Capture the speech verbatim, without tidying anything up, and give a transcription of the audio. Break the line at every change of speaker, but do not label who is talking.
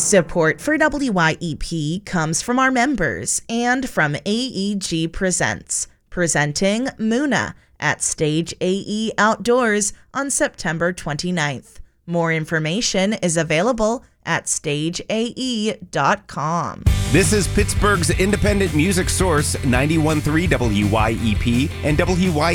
Support for W Y E P comes from our members and from A E G Presents, presenting Muna at Stage A E Outdoors on September twenty-ninth. More information is available at stage a e dot com.
This is Pittsburgh's independent music source, ninety-one point three W Y E P and W Y